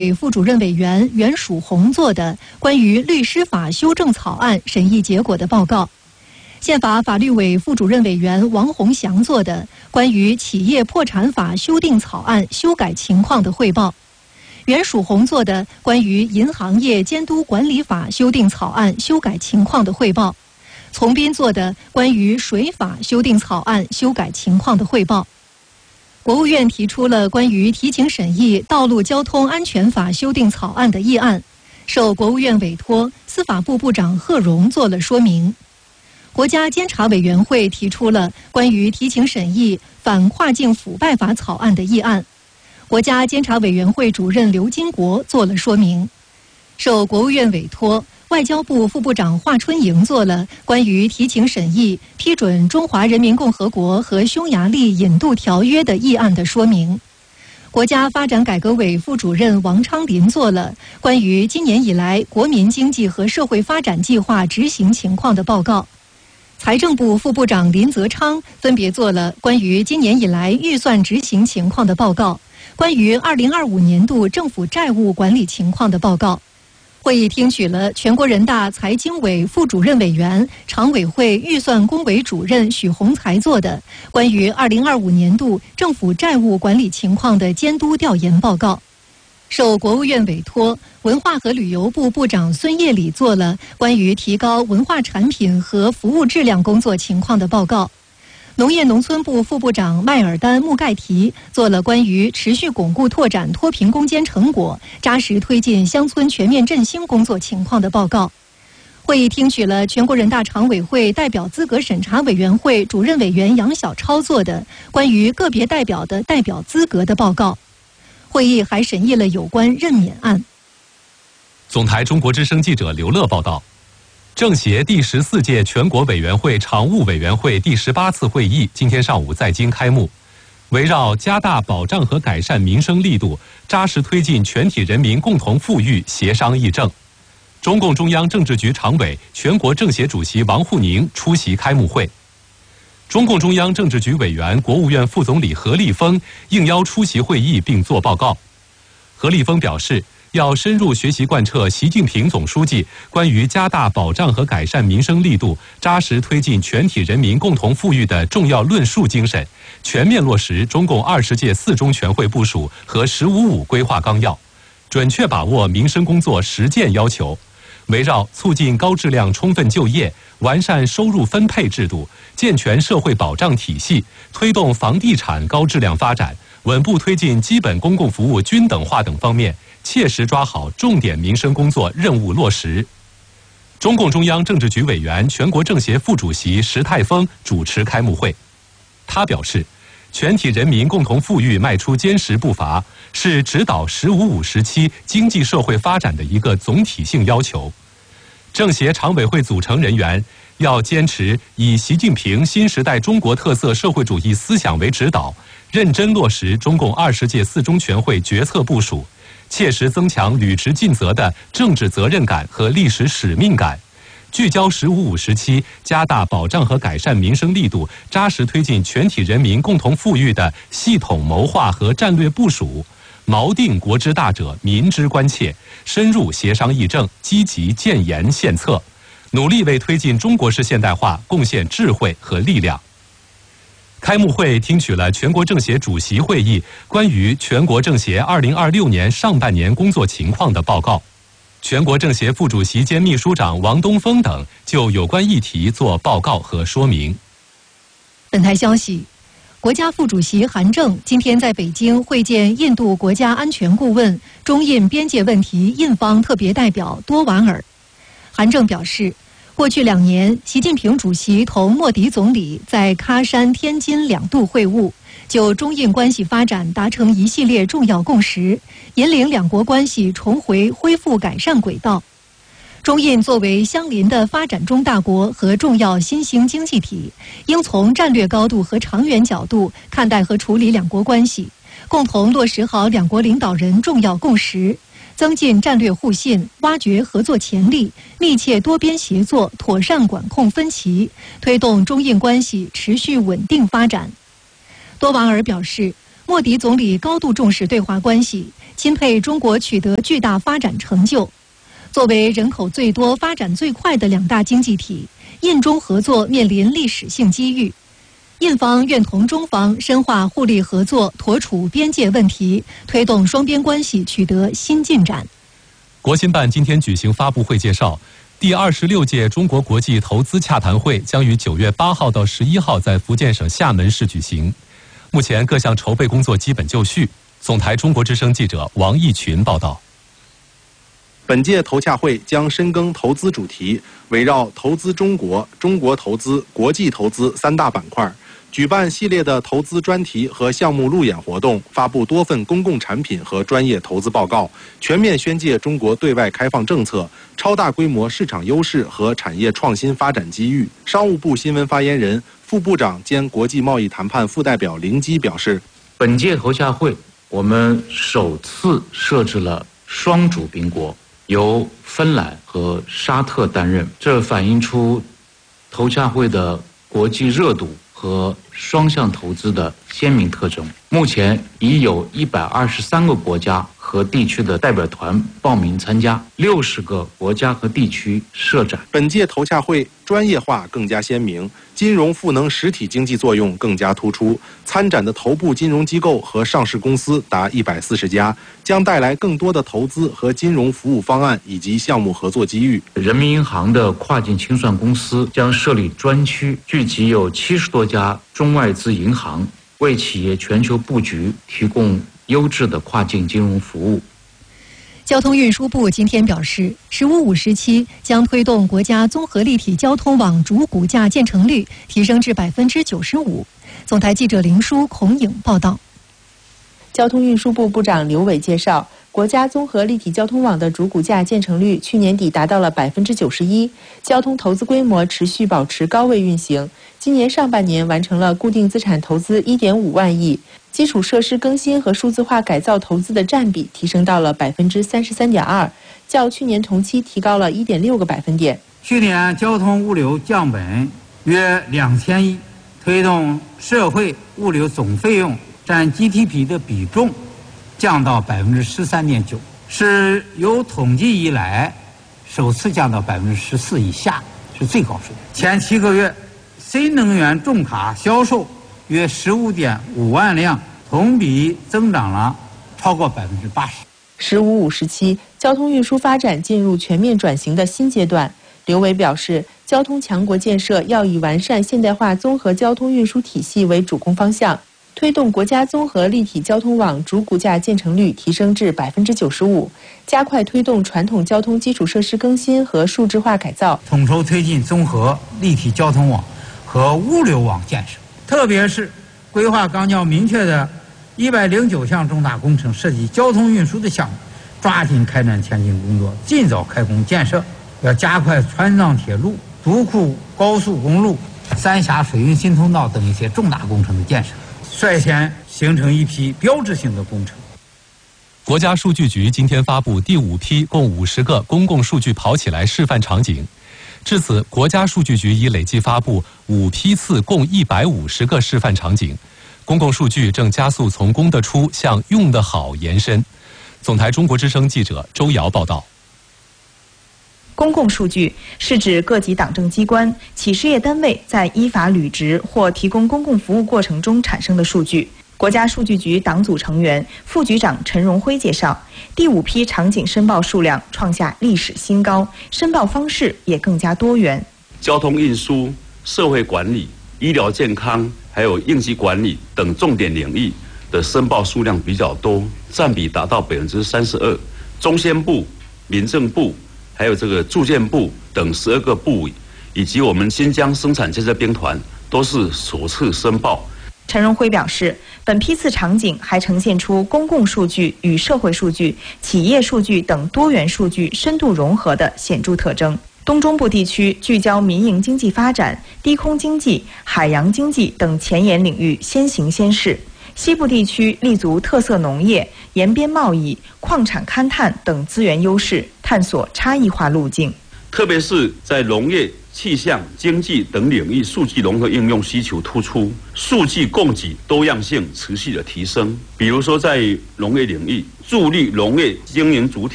副主任委员袁曙红做的关于律师法修正草案审议结果的报告，宪法法律委副主任委员王洪祥做的关于企业破产法修订草案修改情况的汇报，袁曙红做的关于银行业监督管理法修订草案修改情况的汇报，从斌做的关于水法修订草案修改情况的汇报。国务院提出了关于提请审议道路交通安全法修订草案的议案，受国务院委托，司法部部长贺荣做了说明。国家监察委员会提出了关于提请审议反跨境腐败法草案的议案，国家监察委员会主任刘金国做了说明。受国务院委托，外交部副部长华春莹做了关于提请审议批准中华人民共和国和匈牙利引渡条约的议案的说明。国家发展改革委副主任王昌林做了关于今年以来国民经济和社会发展计划执行情况的报告。财政部副部长林泽昌分别做了关于今年以来预算执行情况的报告，关于2025年度政府债务管理情况的报告。会议听取了全国人大财经委副主任委员、常委会预算工委主任许宏才做的关于2025年度政府债务管理情况的监督调研报告。受国务院委托，文化和旅游部部长孙业礼做了关于提高文化产品和服务质量工作情况的报告。农业农村部副部长麦尔丹·穆盖提做了关于持续巩固拓展脱贫攻坚成果、扎实推进乡村全面振兴工作情况的报告。会议听取了全国人大常委会代表资格审查委员会主任委员杨晓超做的关于个别代表的代表资格的报告。会议还审议了有关任免案。 总台中国之声记者刘乐报道。政协第14届全国委员会常务委员会第18次会议今天上午在京开幕，围绕加大保障和改善民生力度，扎实推进全体人民共同富裕协商议政。中共中央政治局常委、全国政协主席王沪宁出席开幕会。中共中央政治局委员、国务院副总理何立峰应邀出席会议并作报告。何立峰表示，要深入学习贯彻习近平总书记关于加大保障和改善民生力度，扎实推进全体人民共同富裕的重要论述精神，全面落实中共20届4中全会部署和“15+5”规划纲要，准确把握民生工作实践要求，围绕促进高质量充分就业、完善收入分配制度、健全社会保障体系、推动房地产高质量发展、稳步推进基本公共服务均等化等方面，切实抓好重点民生工作任务落实。中共中央政治局委员、全国政协副主席石泰峰主持开幕会。他表示，全体人民共同富裕迈出坚实步伐，是指导“15+5”时期经济社会发展的一个总体性要求。政协常委会组成人员要坚持以习近平新时代中国特色社会主义思想为指导，认真落实中共20届4中全会决策部署，切实增强履职尽责的政治责任感和历史使命感，聚焦“15+5”时期加大保障和改善民生力度，扎实推进全体人民共同富裕的系统谋划和战略部署，锚定国之大者民之关切，深入协商议政，积极建言献策，努力为推进中国式现代化贡献智慧和力量。开幕会听取了全国政协主席会议关于全国政协2026年上半年工作情况的报告，全国政协副主席兼秘书长王东峰等就有关议题作报告和说明。 本台消息，国家副主席韩正今天在北京会见印度国家安全顾问、中印边界问题印方特别代表多瓦尔。韩正表示，过去2年，习近平主席同莫迪总理在喀山、天津2度会晤，就中印关系发展达成一系列重要共识，引领两国关系重回恢复改善轨道。中印作为相邻的发展中大国和重要新兴经济体，应从战略高度和长远角度看待和处理两国关系，共同落实好两国领导人重要共识，增进战略互信，挖掘合作潜力，密切多边协作，妥善管控分歧，推动中印关系持续稳定发展。多瓦尔表示，莫迪总理高度重视对华关系， 钦佩中国取得巨大发展成就。作为人口最多、发展最快的两大经济体，印中合作面临历史性机遇。印方愿同中方深化互利合作，妥处边界问题，推动双边关系取得新进展。 国新办今天举行发布会介绍，第26届中国国际投资洽谈会将于9月8号到11号在福建省厦门市举行。目前各项筹备工作基本就绪。总台中国之声记者王义群报道。 本届投洽会将深耕投资主题，围绕投资中国、中国投资、国际投资3大板块，举办系列的投资专题和项目路演活动，发布多份公共产品和专业投资报告，全面宣介中国对外开放政策、超大规模市场优势和产业创新发展机遇。商务部新闻发言人、副部长兼国际贸易谈判副代表林基表示， 本届投洽会我们首次设置了双主宾国，由芬兰和沙特担任，这反映出投洽会的国际热度和双向投资的鲜明特征。目前已有123个国家和地区的代表团报名参加，60个国家和地区设展。 本届投洽会专业化更加鲜明，金融赋能实体经济作用更加突出。参展的头部金融机构和上市公司达140家，将带来更多的投资和金融服务方案以及项目合作机遇。 人民银行的跨境清算公司将设立专区，聚集有70多家中外资银行，为企业全球布局提供优质的跨境金融服务。 交通运输部今天表示，“15+5”时期将推动国家综合立体交通网主骨架建成率提升至95%。总台记者林舒、孔颖报道。 交通运输部部长刘伟介绍，国家综合立体交通网的主骨架建成率去年底达到了91%，交通投资规模持续保持高位运行。今年上半年完成了固定资产投资1.5万亿，基础设施更新和数字化改造投资的占比提升到了33.2%，较去年同期提高了1.6个百分点。 去年交通物流降本约2000亿，推动社会物流总费用占 GDP 的比重降到13.9%，是有统计以来首次降到14%以下，是最高水平。前7个月，新能源重卡销售约15.5万辆，同比增长了超过80%。 “15+5”时期，交通运输发展进入全面转型的新阶段。刘伟表示，交通强国建设要以完善现代化综合交通运输体系为主攻方向，推动国家综合立体交通网主骨架建成率提升至95%，加快推动传统交通基础设施更新和数字化改造， 统筹推进综合立体交通网和物流网建设，特别是规划纲要明确的109项重大工程涉及交通运输的项目，抓紧开展前期工作，尽早开工建设。要加快川藏铁路、独库高速公路、三峡水运新通道等一些重大工程的建设，率先形成一批标志性的工程。 国家数据局今天发布第5批共50个公共数据跑起来示范场景。至此，国家数据局已累计发布5批次共150个示范场景。公共数据正加速从公得出向用得好延伸。总台中国之声记者周瑶报道。 公共数据是指各级党政机关、企事业单位在依法履职或提供公共服务过程中产生的数据。国家数据局党组成员、副局长陈荣辉介绍，第5批场景申报数量创下历史新高，申报方式也更加多元。 交通运输、社会管理、医疗健康，还有应急管理等重点领域的申报数量比较多，占比达到32%。中宣部、民政部还有这个住建部等12个部委，以及我们新疆生产建设兵团都是首次申报。 陈荣辉表示，本批次场景还呈现出公共数据与社会数据、企业数据等多元数据深度融合的显著特征。东中部地区聚焦民营经济发展、低空经济、海洋经济等前沿领域先行先试。西部地区立足特色农业、沿边贸易、矿产勘探等资源优势，探索差异化路径。 特别是在农业、 气象、经济等领域数据融合应用需求突出，数据供给多样性持续的提升。比如说，在农业领域，助力农业经营主体